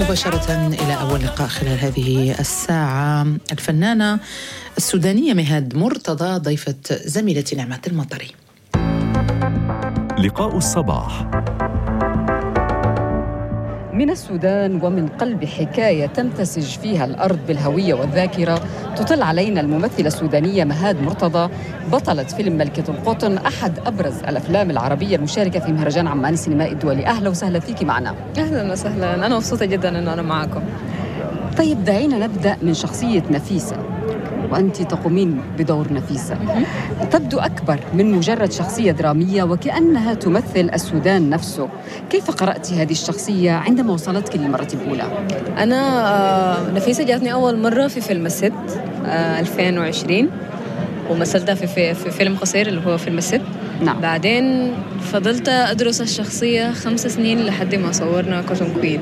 مباشرة إلى أول لقاء خلال هذه الساعة. الفنانة السودانية مهاد مرتضى ضيفة زميلتي نعمات المطري. لقاء الصباح من السودان ومن قلب حكاية تمتزج فيها الأرض بالهوية والذاكرة، تطل علينا الممثلة السودانية مهاد مرتضى، بطلة فيلم ملكة القطن، أحد أبرز الأفلام العربية المشاركة في مهرجان عمان السينمائي الدولي. أهلا وسهلا فيكي معنا. أهلا وسهلا، أنا مبسوطة جدا أنه أنا معكم. طيب دعينا نبدأ من شخصية نفيسة، وأنت تقومين بدور نفيسة تبدو أكبر من مجرد شخصية درامية وكأنها تمثل السودان نفسه. كيف قرأتي هذه الشخصية عندما وصلتك للمرة الأولى؟ أنا نفيسة جاتني أول مرة في فيلم الست 2020، ومثلتها في فيلم قصير اللي هو فيلم الست. نعم. بعدين فضلت أدرس الشخصية 5 سنين لحد ما صورنا كوتون كوين.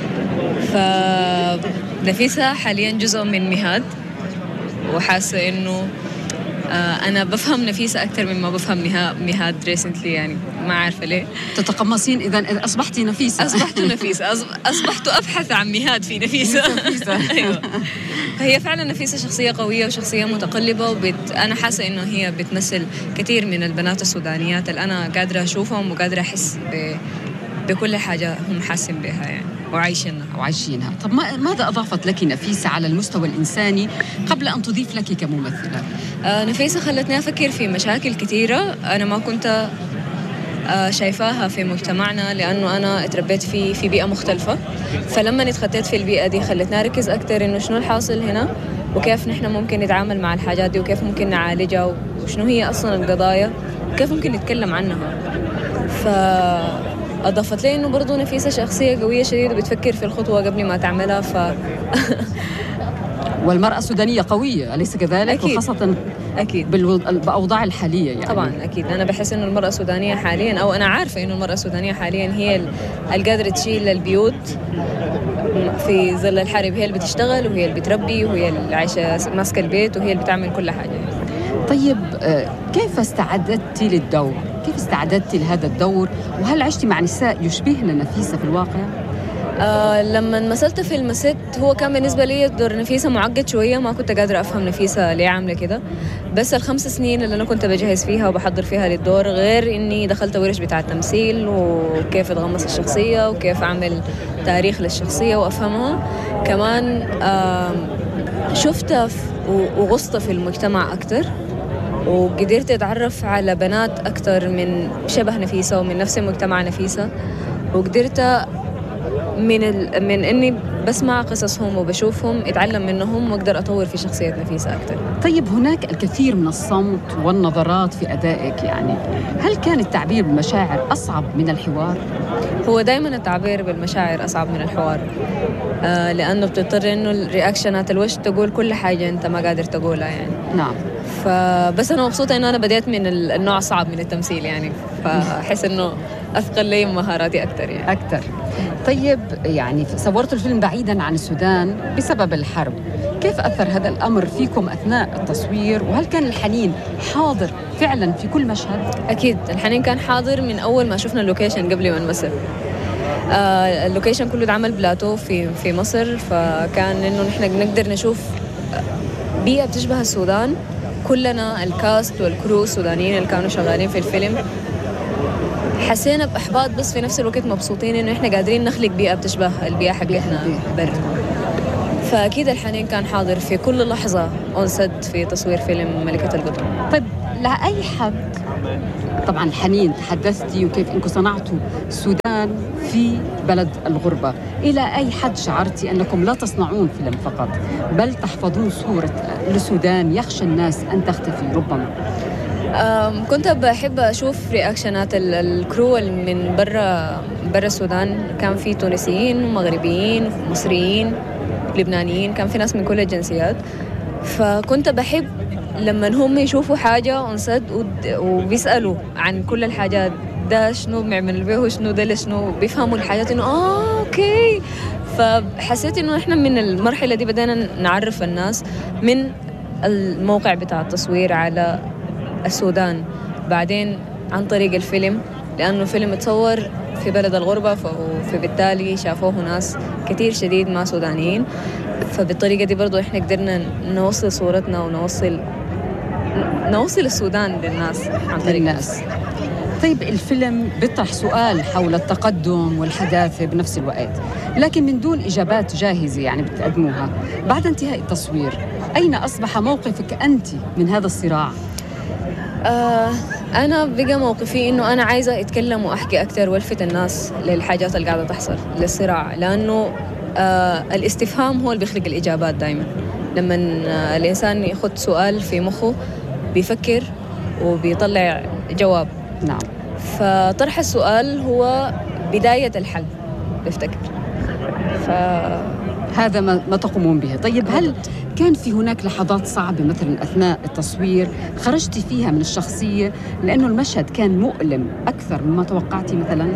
فنفيسة حاليا جزء من مهاد، وحاسة إنه أنا بفهم نفيسة أكثر مما بفهم مهاد ريسنتلي، يعني ما عارفة ليه. تتقمصين إذن أصبحتي نفيسة. أصبحت نفيسة، أصبحت أبحث عن مهاد في نفيسة. أيوة. فهي فعلا نفيسة شخصية قوية وشخصية متقلبة، أنا حاسة إنه هي بتمثل كثير من البنات السودانيات اللي أنا قادرة أشوفهم وقادرة أحس بكل حاجة هم حاسين بها يعني وعايشينها. طب ماذا أضافت لك نفيسة على المستوى الإنساني قبل أن تضيف لك كممثلة؟ نفيسة خلتني أفكر في مشاكل كثيرة أنا ما كنت شايفاها في مجتمعنا، لأنه أنا اتربيت في بيئة مختلفة. فلما اتخطيت في البيئة دي خلتني أركز أكتر إنه شنو الحاصل هنا، وكيف نحن ممكن نتعامل مع الحاجات دي، وكيف ممكن نعالجها، وشنو هي أصلا القضايا، وكيف ممكن نتكلم عنها. أضافت لي إنه برضو نفيسة شخصية قوية شديدة بتفكر في الخطوة قبل ما تعملها. والمرأة السودانية قوية، أليس كذلك؟ أكيد. وخاصة أكيد بالأوضاع الحالية يعني. طبعا أكيد. أنا بحس إنه المرأة السودانية حاليا، أو أنا عارفة إنه المرأة السودانية حاليا هي القادرة تشيل البيوت في ظل الحرب. هي اللي بتشتغل، وهي اللي بتربي، وهي اللي عايشة ماسكة البيت، وهي اللي بتعمل كل حاجة. طيب كيف استعدتي للدور؟ كيف استعدتي لهذا الدور؟ وهل عشتي مع نساء يشبهن نفيسة في الواقع؟ لما مثلت في الست هو كان بالنسبة لي دور نفيسة معقد شوية، ما كنت قادرة أفهم نفيسة ليه عاملة كده. بس 5 سنين اللي أنا كنت بجهز فيها وبحضر فيها للدور، غير إني دخلت ورش بتاع التمثيل وكيف أتغمس الشخصية وكيف أعمل تاريخ للشخصية وأفهمها كمان. شفتها وغصت في المجتمع أكتر، وقدرت أتعرف على بنات أكتر من شبه نفيسة ومن نفس المجتمع نفيسة، وقدرت من إني بسمع قصصهم وبشوفهم اتعلم منهم واقدر أطور في شخصية نفيسة أكتر. طيب هناك الكثير من الصمت والنظرات في أدائك، يعني هل كان التعبير بالمشاعر أصعب من الحوار؟ هو دايما التعبير بالمشاعر أصعب من الحوار، لأنه بتضطر إنه الرياكشنات الوش تقول كل حاجة أنت ما قادر تقولها يعني. نعم. فبس أنا مبسوطة إنه أنا بديت من النوع صعب من التمثيل يعني، فأحس إنه أثقل لي مهاراتي أكتر يعني. أكتر. طيب يعني صورت الفيلم بعيداً عن السودان بسبب الحرب، كيف أثر هذا الأمر فيكم أثناء التصوير؟ وهل كان الحنين حاضر فعلاً في كل مشهد؟ أكيد الحنين كان حاضر من أول ما شفنا اللوكيشن قبل ما نمثل. اللوكيشن كله اتعمل بلاتو في مصر، فكان إنه نحن نقدر نشوف بيئة بتشبه السودان. كلنا الكاست والكرو السودانيين اللي كانوا شغالين في الفيلم حسينا بإحباط، بس في نفس الوقت مبسوطين إنه إحنا قادرين نخلق بيئة بتشبه البيئة حقتنا برا. فأكيد الحنين كان حاضر في كل لحظة أنسد في تصوير فيلم ملكة القطن. طيب لأي حد طبعا الحنين تحدثتي وكيف إنكم صنعتوا السودان في بلد الغربة، إلى أي حد شعرتي أنكم لا تصنعون فيلم فقط بل تحفظون صورة للسودان يخشى الناس أن تختفي ربما؟ كنت بحب أشوف رياكشنات الكرو من برا السودان. كان في تونسيين ومغربيين ومصريين لبنانيين، كان في ناس من كل الجنسيات. فكنت بحب لما هم يشوفوا حاجة انصد وبيسألوا عن كل الحاجات، ده شنو بيعمل به وشنو ده لشنو، بيفهموا الحاجات إنه أوكي. فحسيت إنه إحنا من المرحلة دي بدأنا نعرف الناس من الموقع بتاع التصوير على السودان، بعدين عن طريق الفيلم، لأنه الفيلم اتصور في بلد الغربة، فبالتالي شافوه ناس كتير شديد ما سودانيين، فبالطريقة دي برضو إحنا قدرنا نوصل صورتنا ونوصل السودان للناس عن طريق الناس. طيب الفيلم بيطرح سؤال حول التقدم والحداثة بنفس الوقت، لكن من دون إجابات جاهزة يعني بتقدموها. بعد انتهاء التصوير أين أصبح موقفك أنت من هذا الصراع؟ أنا بقى موقفي إنه أنا عايزة أتكلم وأحكي أكتر والفت الناس للحاجات اللي قاعدة تحصل للصراع، لأنه الاستفهام هو اللي بيخلق الإجابات دايما. لما الإنسان يخد سؤال في مخه بيفكر وبيطلع جواب. نعم. فطرح السؤال هو بداية الحل بفتكر. هذا ما تقومون به. طيب هل كان في هناك لحظات صعبة مثلا أثناء التصوير خرجتي فيها من الشخصية لأنه المشهد كان مؤلم أكثر مما توقعتي مثلا؟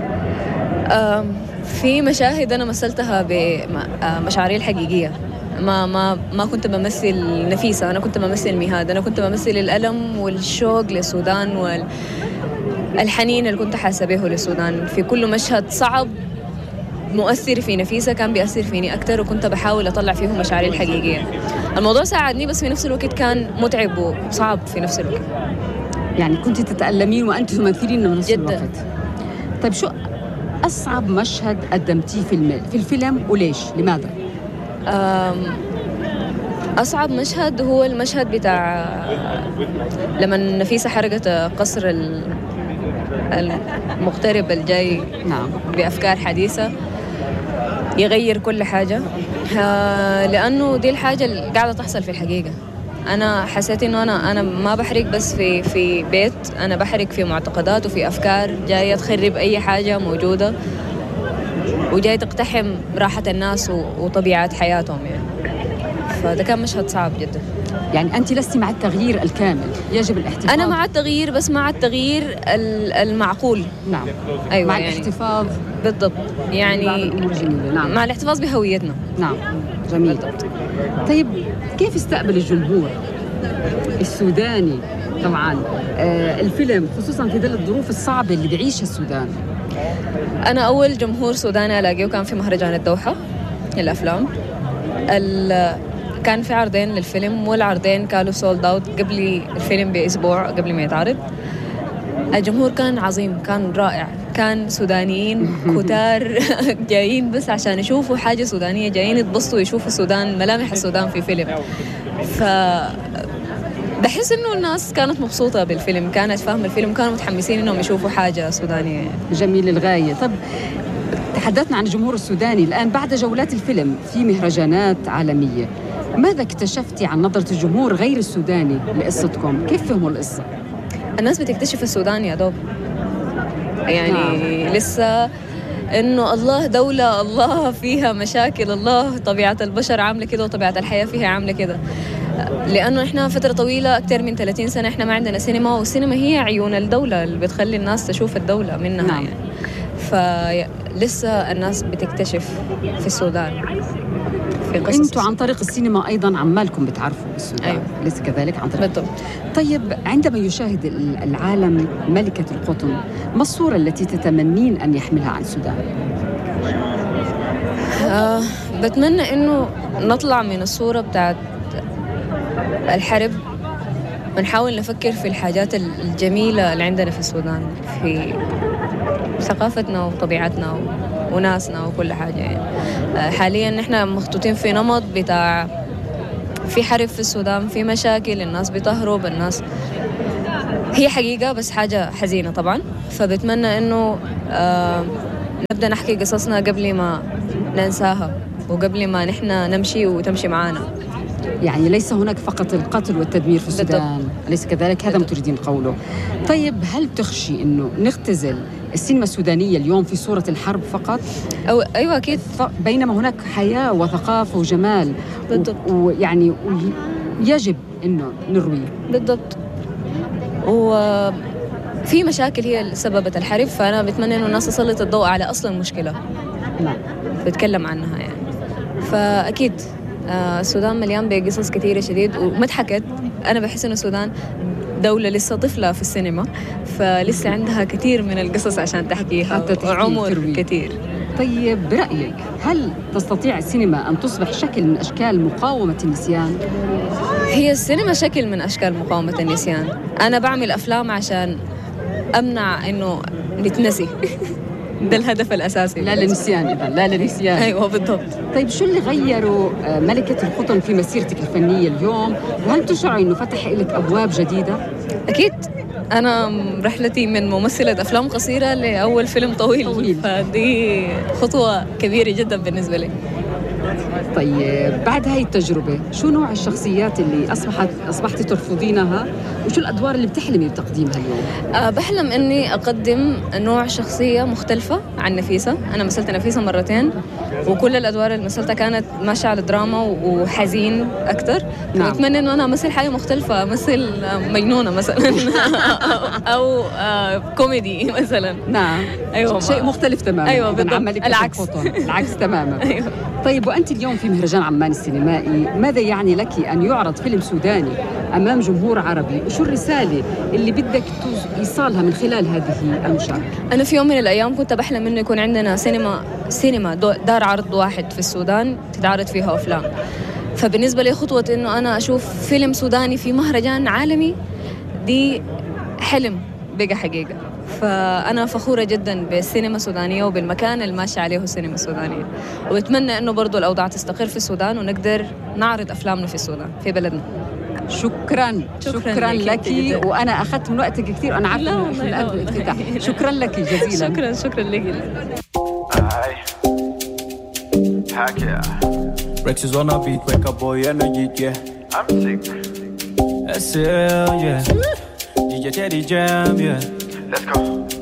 في مشاهد أنا مثلتها بمشاعري الحقيقية. ما كنت بمثل نفيسة، أنا كنت بمثل مهاد، أنا كنت بمثل الألم والشوق للسودان والحنين اللي كنت حاسة به للسودان. في كل مشهد صعب مؤثر في نفيسة كان بيأثر فيني أكتر، وكنت بحاول أطلع فيه مشاعري الحقيقية. الموضوع ساعدني، بس في نفس الوقت كان متعب وصعب في نفس الوقت. يعني كنت تتألمين وأنت تمثلين من نفس الوقت. طيب شو أصعب مشهد قدمتيه في الفيلم وليش؟ لماذا؟ أصعب مشهد هو المشهد بتاع لما نفيسة حرقت قصر المغترب الجاي. نعم. بأفكار حديثة يغير كل حاجة، لأنه دي الحاجة اللي قاعدة تحصل في الحقيقة. أنا حسيت إنه أنا ما بحرق بس في بيت، أنا بحرق في معتقدات وفي أفكار جاية تخرب أي حاجة موجودة، وجاي تقتحم راحة الناس وطبيعة حياتهم يعني. فده كان مشهد صعب جدا. يعني أنت لستي مع التغيير الكامل، يجب الاحتفاظ. أنا مع التغيير، بس مع التغيير المعقول. نعم. أيوة، مع يعني الاحتفاظ بالضبط، يعني نعم. مع الاحتفاظ بهويتنا. نعم، جميل. بالضبط. طيب كيف استقبل الجمهور السوداني طبعا الفيلم، خصوصا في ظل الظروف الصعبة اللي بيعيشها السودان؟ أنا أول جمهور سوداني ألاقيه كان في مهرجان الدوحة للأفلام. كان في عرضين للفيلم، والعرضين كانوا سولد اوت قبل الفيلم بأسبوع قبل ما يتعرض. الجمهور كان عظيم، كان رائع، كان سودانيين كتار جايين بس عشان يشوفوا حاجة سودانية، جايين يتبسطوا يشوفوا السودان، ملامح السودان في فيلم. بحس إنه الناس كانت مبسوطة بالفيلم، كانت فاهمة الفيلم، كانوا متحمسين إنهم يشوفوا حاجة سودانية. جميل للغاية. طب تحدثنا عن الجمهور السوداني الآن بعد جولات الفيلم في مهرجانات عالمية، ماذا اكتشفتي عن نظرة الجمهور غير السوداني لقصتكم؟ كيف فهموا القصة؟ الناس بتكتشف السودان يا دوب، يعني لسه إنه الله دولة، الله فيها مشاكل، الله طبيعة البشر عاملة كده وطبيعة الحياة فيها عاملة كده. لأنه إحنا فترة طويلة أكثر من 30 سنة إحنا ما عندنا سينما، والسينما هي عيون الدولة اللي بتخلي الناس تشوف الدولة منها. نعم. يعني فلسه الناس بتكتشف في السودان في قصص. أنتوا عن طريق السينما أيضاً عمالكم بتعرفوا السودان. أيوة. ليس كذلك عن طريق. بالضبط. طيب عندما يشاهد العالم ملكة القطن، ما الصورة التي تتمنين أن يحملها عن السودان؟ بتمنى إنه نطلع من الصورة بتاعت الحرب ونحاول نفكر في الحاجات الجميلة اللي عندنا في السودان، في ثقافتنا وطبيعتنا وناسنا وكل حاجة. يعني حاليا نحن مخطوطين في نمط بتاع في حرب في السودان، في مشاكل، الناس بتهرب، الناس هي حقيقة بس حاجة حزينة طبعا. فبتمنى إنه نبدأ نحكي قصصنا قبل ما ننساها، وقبل ما نحن نمشي وتمشي معانا. يعني ليس هناك فقط القتل والتدمير في السودان. بالضبط. أليس كذلك؟ هذا ما تريدين قوله. طيب هل تخشي إنه نختزل السينما السودانية اليوم في صورة الحرب فقط؟ أيوة أكيد. بينما هناك حياة وثقافة وجمال. بالضبط. ويعني يجب إنه نروي. بالضبط. وفي مشاكل هي اللي سببت الحرب، فأنا بتمنى إنه الناس تسلط الضوء على أصل المشكلة. نعم. بتكلم عنها يعني. فأكيد السودان مليان بقصص كثيرة شديد ومضحكت. أنا بحس إنه السودان دولة لسه طفلة في السينما، فلسه عندها كثير من القصص عشان تحكيها وعمر كثير. طيب برأيك هل تستطيع السينما أن تصبح شكل من أشكال مقاومة النسيان؟ هي السينما شكل من أشكال مقاومة النسيان. أنا بعمل أفلام عشان أمنع إنه نتنسي. ده الهدف الأساسي. لا للنسيان إذا، لا للنسيان. أيوة بالضبط. طيب شو اللي غيروا ملكة الخطن في مسيرتك الفنية اليوم؟ وهل تشعر إنه فتح لك أبواب جديدة؟ أكيد. أنا رحلتي من ممثلة أفلام قصيرة لأول فيلم طويل. فدي خطوة كبيرة جدا بالنسبة لي. طيب بعد هاي التجربة شو نوع الشخصيات اللي أصبحت ترفضينها، وشو الأدوار اللي بتحلمي بتقديمها اليوم؟ بحلم أني أقدم نوع شخصية مختلفة عن نفيسة. أنا مثلت نفيسة مرتين وكل الأدوار اللي مثلتها كانت ماشية على دراما وحزين أكتر. نعم. أتمنى أنه أنا أمثل حاجة مختلفة، مثل مجنونة مثلا أو كوميدي مثلا. نعم. أيوة شيء مختلف تماما. أيوة بالضبط. العكس تماما. أيوة. طيب وأنت اليوم في مهرجان عمان السينمائي، ماذا يعني لك أن يعرض فيلم سوداني أمام جمهور عربي؟ وشو الرسالة اللي بدك إيصالها من خلال هذه المشاركة؟ أنا في يوم من الأيام كنت بحلم إنه يكون عندنا سينما دار عرض واحد في السودان تتعرض فيها أفلام. فبالنسبة لي خطوة إنه أنا أشوف فيلم سوداني في مهرجان عالمي دي حلم بقى حقيقة. فأنا فخورة جدا بالسينما السودانية وبالمكان اللي ماشي عليه السينما السودانية، وبتمنى إنه برضو الأوضاع تستقر في السودان ونقدر نعرض أفلامنا في السودان في بلدنا. شكرا لك. وأنا أخذت من وقتك كثير، أنا عارفة في الافتتاح. شكرا لك جزيلا. شكرا لك. Rex is on a beat, wake up boy energy, yeah. I'm sick. SL, yeah. DJ Teddy Jam, yeah. Let's go.